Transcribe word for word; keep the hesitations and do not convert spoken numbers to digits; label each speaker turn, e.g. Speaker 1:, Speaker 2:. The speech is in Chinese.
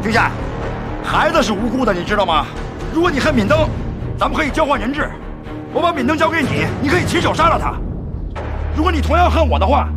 Speaker 1: 丁夏，孩子是无辜的，你知道吗？如果你恨闵登，咱们可以交换人质，我把闵登交给你，你可以亲手杀了他。如果你同样恨我的话，